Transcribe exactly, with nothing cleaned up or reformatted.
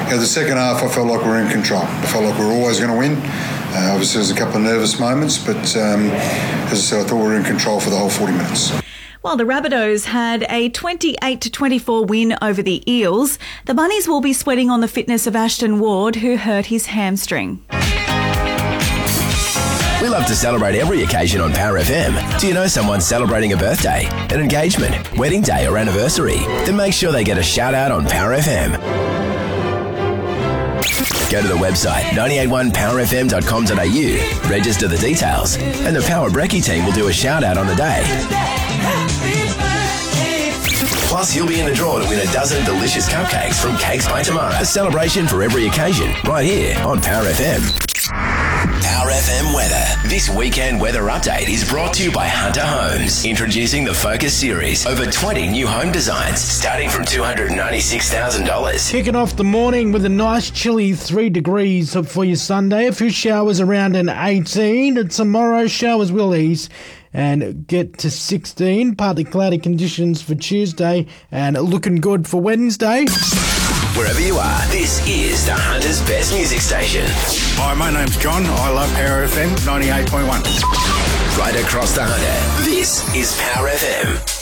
Yeah, the second half, I felt like we were in control. I felt like we were always going to win. Uh, obviously, there was a couple of nervous moments, but um, as I said, I thought we were in control for the whole forty minutes. While the Rabbitohs had a twenty-eight to twenty-four win over the Eels, the Bunnies will be sweating on the fitness of Ashton Ward, who hurt his hamstring. We love to celebrate every occasion on Power F M. Do you know someone celebrating a birthday, an engagement, wedding day or anniversary? Then make sure they get a shout out on Power F M. Go to the website nine eight one power f m dot com dot a u, register the details, and the Power Brekkie team will do a shout out on the day. Plus, you'll be in the draw to win a dozen delicious cupcakes from Cakes by Tomorrow. A celebration for every occasion, right here on Power F M. Power F M weather. This weekend weather update is brought to you by Hunter Homes. Introducing the Focus Series. Over twenty new home designs starting from two hundred ninety-six thousand dollars. Kicking off the morning with a nice chilly three degrees for your Sunday. A few showers around an eighteen. And tomorrow showers will ease and get to sixteen. Partly cloudy conditions for Tuesday and looking good for Wednesday. Wherever you are, this is the Hunter's Best Music Station. Hi, my name's John. I love Power F M ninety-eight point one. Right across the Hunter, this is Power F M.